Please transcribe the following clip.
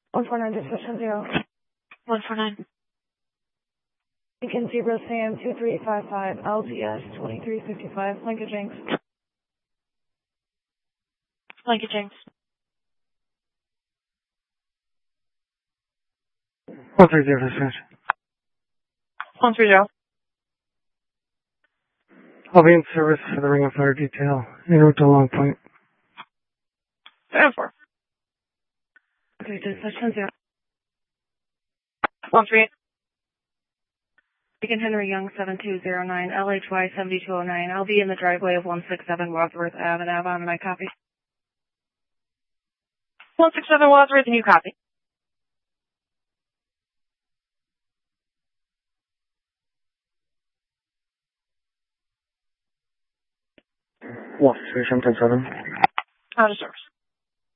149 Dispatch 0. 149. Lincoln Zebra Sam 2355 LGS 2355 Lincoln Jinx. Lincoln Jinx. 130 Dispatch. 130. I'll be in service for the Ring of Fire detail en route to Long Point. 7-4. Okay, Dispatch 0. 138. Lincoln Henry Young 7209 LHY 7209. I'll be in the driveway of 167 Wadsworth Ave in Avon, and I copy. 167 Wadsworth, and you copy. Wall 37. Out of service.